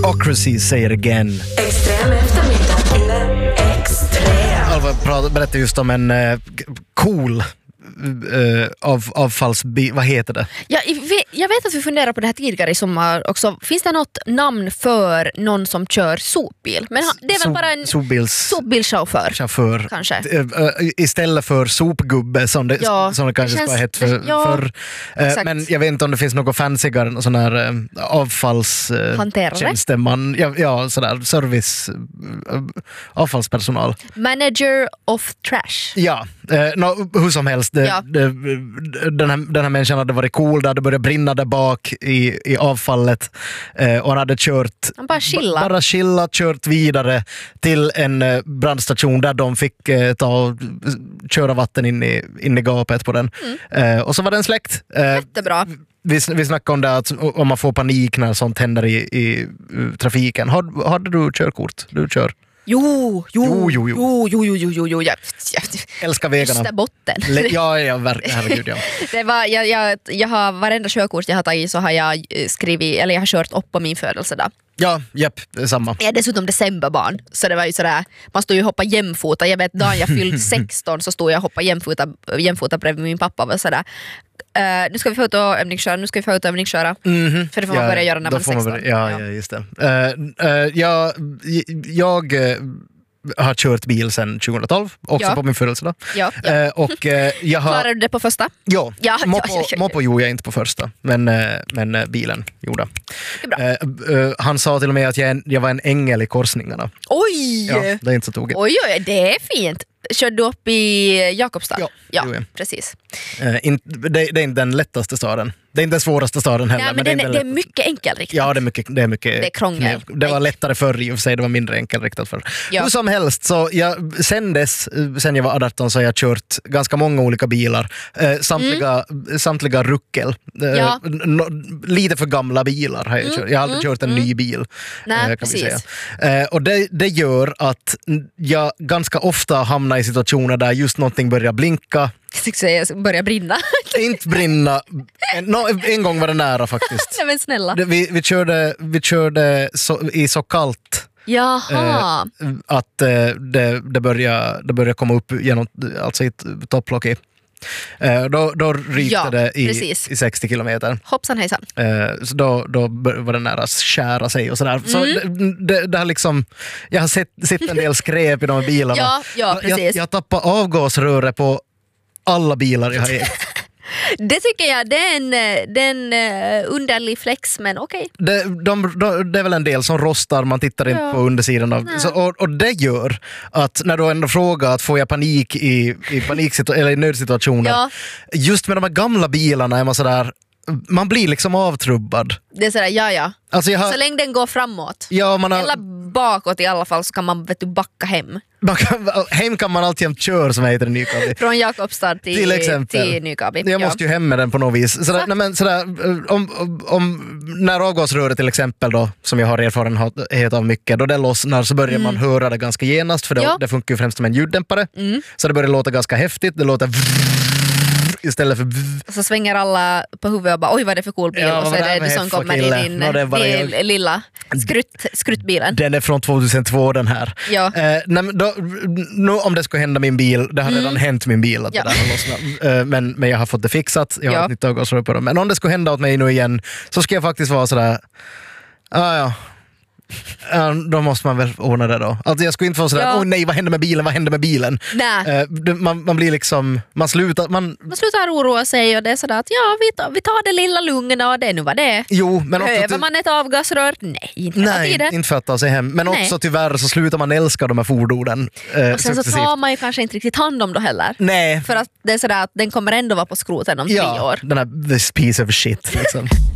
Idiocracy säger again. Extrem eftermiddag eller extrem. Alva berättade just om en cool avfallsbil, vad heter det? Ja, jag vet att vi funderar på det här tidigare i sommar också. Finns det något namn för någon som kör sopbil? Men det är väl bara en sopbilschaufför kanske. Istället för sopgubbe som det kanske ska ha hett förr. Men jag vet inte om det finns något fancyare, någon sån här avfallstjänsteman. Sådär, service avfallspersonal. Manager of trash. Ja, hur som helst. Den här människan hade varit cool, det hade börjat brinna där bak i avfallet och han hade bara chillat, kört vidare till en brandstation där de fick köra vatten in i gapet på den. Och så var den släckt. Jättebra. Vi snackade om det att om man får panik när sånt händer i trafiken. Hade du körkort? Du kör? Jo. Jag älskar vägarna. Just botten. Herregud, ja. Det var, jag har varenda körkort jag har tagit så har jag skrivit, eller jag har kört upp på min födelsedag. Ja, samma. Jag är dessutom decemberbarn, så det var ju sådär, man stod ju och hoppa jämfota. Jag vet, dagen jag fyllt 16 så stod jag och hoppa jämfota bredvid min pappa och sådär. Nu ska vi få ut och övningsköra. För det får man börja göra när man är 16. Ja, just det. Jag har kört bil sedan 2012, också på min födelsedag. Och jag har... Klarade du det på första? Ja. Moppo gjorde jag inte på första, men bilen gjorde. Han sa till och med att jag var en ängel i korsningarna. Oj! Ja, det är inte så tokigt. Oj, det är fint. Körde du upp i Jakobstad? Ja, precis. Det är inte den lättaste staden. Det är inte den svåraste staden heller. Nej, men det är mycket enkelriktat. Ja, det är mycket det är krångel. Det var lättare förr i och för sig, det var mindre enkelriktat förr. Hur som helst, så sen jag var 18 så har jag kört ganska många olika bilar. Samtliga ruckel. Lite för gamla bilar har jag kört. Jag har aldrig kört en ny bil. Nej, kan vi säga. Och det gör att jag ganska ofta hamnar i situationer där just någonting börjar blinka. Börjar brinna. Inte brinna. En gång var det nära faktiskt. Nej, men snälla. Vi körde i så kallt. Jaha. Att det började komma upp genom, alltså i ett topplock i. Då rykte det i 60 kilometer. Hoppsan hejsan. Så då var det nära att skära sig och sådär. Så det har liksom, jag har sett en del skräp i de bilarna. Ja, precis. Jag tappar avgasröret på alla bilar jag har ägt. Det tycker jag, det är en underlig flex, men okej. Det är väl en del som rostar, man tittar inte på undersidan av. Och det gör att när du ändå frågar att får jag panik i eller i nödsituationer, just med de här gamla bilarna är man sådär, man blir liksom avtrubbad. Det är sådär, Alltså så länge den går framåt. Eller bakåt i alla fall, så kan man backa hem. Hem kan man alltid köra, som heter i Nykabi. Från Jakobstad till Nykabi. Jag måste ju hem med den på något vis. När avgasröret till exempel då, som jag har erfarenhet av mycket, då det lossnar så börjar man höra det ganska genast, för det funkar ju främst som en ljuddämpare. Så det börjar låta ganska häftigt, det låter istället för så svänger alla på huvudet och bara, oj vad det är för cool bil, och så är det du som kommer i din lilla skruttbilen. Den är från 2002 den här. Om det ska hända min bil, det har redan hänt min bil att det där har lossnat. Men jag har fått det fixat, jag har ett nytt avgasrör på dem. Men om det ska hända åt mig nu igen, så ska jag faktiskt vara sådär, då måste man väl ordna det då. Alltså jag skulle inte få sådär, nej, vad hände med bilen? Nej. Man blir liksom, man slutar oroa sig, och det är sådär att vi tar det lilla lugna, och det nu var det. Jo, men behöver man ett avgasrör? Nej, inte för att ta sig hem. Men också tyvärr så slutar man älska de här fordonen. Och sen så tar man ju kanske inte riktigt hand om det heller. Nej. För att det är sådär att den kommer ändå vara på skroten om 3 år. Den här this piece of shit liksom.